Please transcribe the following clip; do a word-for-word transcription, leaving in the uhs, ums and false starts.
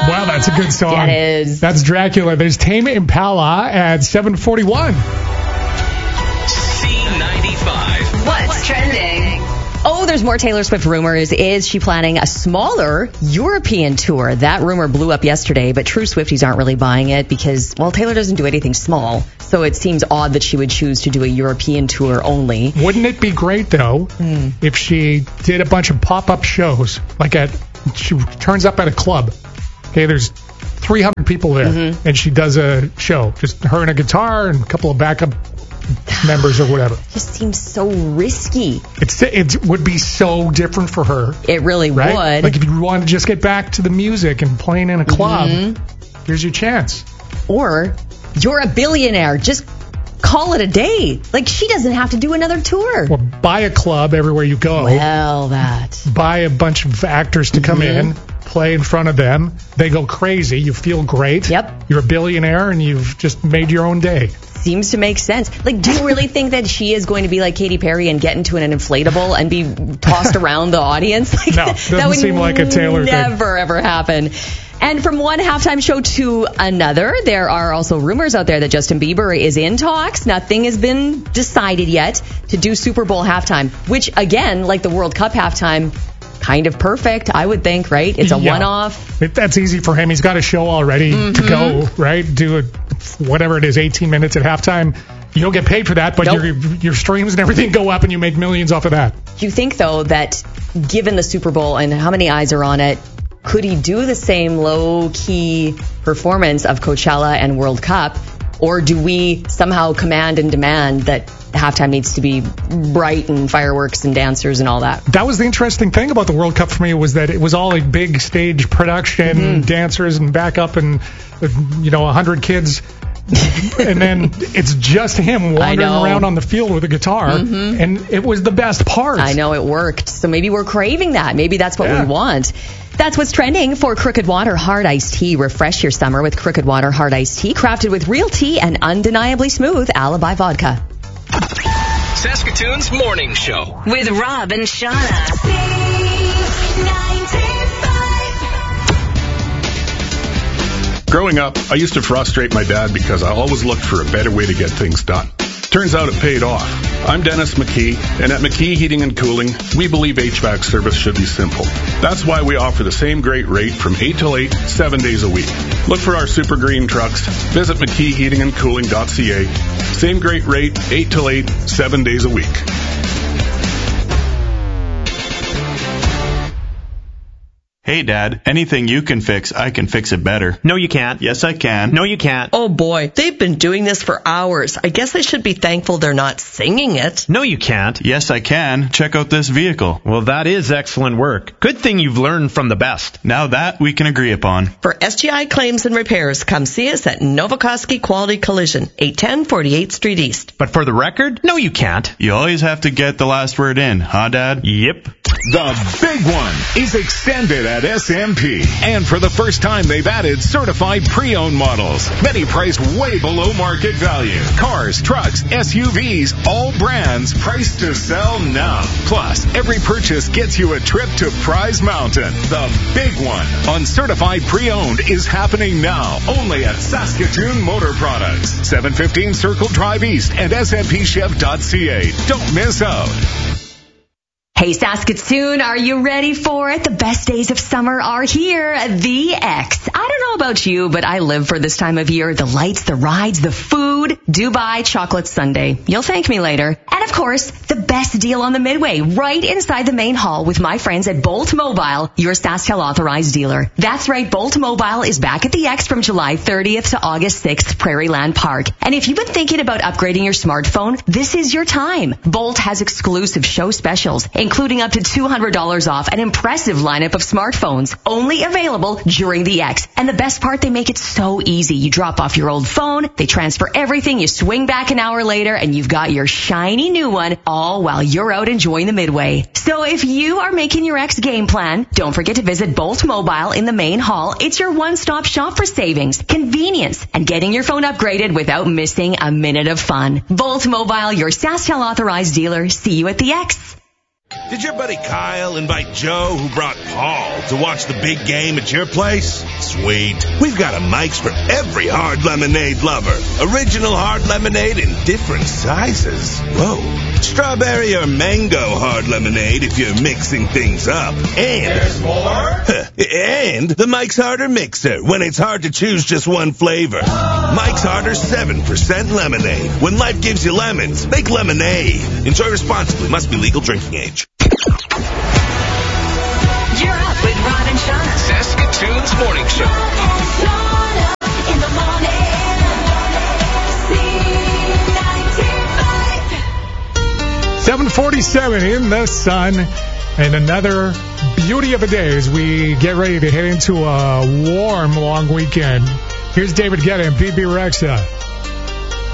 Wow, that's a good song. Yeah, it is. That's Dracula. There's Tame Impala at seven forty-one. C ninety-five. What's trending? Oh, there's more Taylor Swift rumors. Is she planning a smaller European tour? That rumor blew up yesterday, but true Swifties aren't really buying it because, well, Taylor doesn't do anything small. So it seems odd that she would choose to do a European tour only. Wouldn't it be great, though, Mm. if she did a bunch of pop-up shows? Like at, she turns up at a club. Okay, there's three hundred people there, Mm-hmm. and she does a show. Just her and a guitar and a couple of backup members or whatever. Just seems so risky. It's It would be so different for her, It really right? would. Like if you want to just get back to the music and playing in a club, Mm-hmm. here's your chance. Or you're a billionaire. Just call it a day. Like, she doesn't have to do another tour. Or buy a club everywhere you go. Well, that. Buy a bunch of actors to come Mm-hmm. in, play in front of them. They go crazy. You feel great. Yep. You're a billionaire, and you've just made your own day. Seems to make sense. Like, do you really think that she is going to be like Katy Perry and get into an inflatable and be tossed around the audience? Like, No, doesn't that would seem like a Taylor thing. never, ever happen. And from one halftime show to another, there are also rumors out there that Justin Bieber is in talks. Nothing has been decided yet to do Super Bowl halftime, which, again, like the World Cup halftime, kind of perfect, I would think, right? It's a Yeah. one-off. It, that's easy for him. He's got a show already Mm-hmm. to go, right? Do it, whatever it is, eighteen minutes at halftime. You don't get paid for that, but Nope. your your streams and everything go up, and you make millions off of that. Do you think, though, that given the Super Bowl and how many eyes are on it, could he do the same low-key performance of Coachella and World Cup? Or do we somehow command and demand that halftime needs to be bright and fireworks and dancers and all that? That was the interesting thing about the World Cup for me, was that it was all a big stage production, Mm-hmm. dancers and backup and, uh, you know, a hundred kids. And then it's just him wandering know. around on the field with a guitar. Mm-hmm. And it was the best part. I know it worked. So maybe we're craving that. Maybe that's what Yeah. we want. That's what's trending for Crooked Water Hard Iced Tea. Refresh your summer with Crooked Water Hard Iced Tea, crafted with real tea and undeniably smooth Alibi vodka. Saskatoon's morning show. With Rob and Shauna. C ninety-five. Growing up, I used to frustrate my dad because I always looked for a better way to get things done. Turns out it paid off. I'm Dennis McKee, and at McKee Heating and Cooling, we believe H V A C service should be simple. That's why we offer the same great rate from eight till eight, seven days a week. Look for our super green trucks. Visit mckee heating and cooling dot c a. Same great rate, eight till eight, seven days a week. Hey, Dad, anything you can fix, I can fix it better. No, you can't. Yes, I can. No, you can't. Oh boy, they've been doing this for hours. I guess I should be thankful they're not singing it. No, you can't. Yes, I can. Check out this vehicle. Well, that is excellent work. Good thing you've learned from the best. Now that we can agree upon. For S G I claims and repairs, come see us at Novokoski Quality Collision, eight ten forty-eighth Street East. But for the record, no, you can't. You always have to get the last word in, huh, Dad? Yep. The big one is extended at S M P. And for the first time, they've added certified pre-owned models. Many priced way below market value. Cars, trucks, S U Vs, all brands priced to sell now. Plus, every purchase gets you a trip to Prize Mountain. The big one on certified pre-owned is happening now. Only at Saskatoon Motor Products. seven fifteen Circle Drive East and s m p chev dot c a. Don't miss out. Hey, Saskatoon, are you ready for it? The best days of summer are here. The X. I don't know about you, but I live for this time of year. The lights, the rides, the food. Dubai Chocolate Sundae. You'll thank me later. And of course, the best deal on the Midway, right inside the main hall with my friends at Bolt Mobile, your SaskTel authorized dealer. That's right, Bolt Mobile is back at the X from July thirtieth to August sixth, Prairieland Park. And if you've been thinking about upgrading your smartphone, this is your time. Bolt has exclusive show specials, including up to two hundred dollars off an impressive lineup of smartphones, only available during the X. And the best part, they make it so easy. You drop off your old phone, they transfer everything, you swing back an hour later, and you've got your shiny new one, all while you're out enjoying the Midway. So if you are making your X game plan, don't forget to visit Bolt Mobile in the main hall. It's your one-stop shop for savings, convenience, and getting your phone upgraded without missing a minute of fun. Bolt Mobile, your SaskTel authorized dealer. See you at the X. Did your buddy Kyle invite Joe, who brought Paul, to watch the big game at your place? Sweet. We've got a Mike's for every hard lemonade lover. Original hard lemonade in different sizes. Whoa. Strawberry or mango hard lemonade if you're mixing things up. And there's more? And the Mike's Harder Mixer when it's hard to choose just one flavor. Mike's Harder seven percent lemonade. When life gives you lemons, make lemonade. Enjoy responsibly. Must be legal drinking age. You're up with Rod and Shauna. Saskatoon's Morning Show. In the morning. seven forty-seven in the sun, and another beauty of a day as we get ready to head into a warm, long weekend. Here's David Guetta and B B Rexha.